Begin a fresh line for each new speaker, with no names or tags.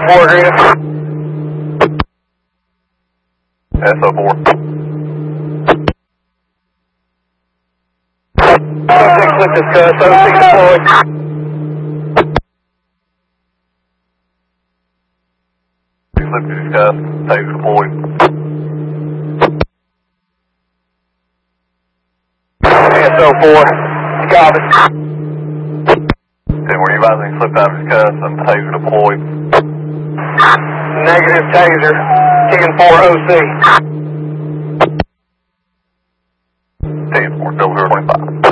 SO4 agreed. SO4. 06 with discuss, 06 deployed. Slip to discuss, taser deployed. SO4, copy. Then we're advising slip out of discuss and taser deployed. Negative taser, Chicken 4 OC. 10-4, 0025.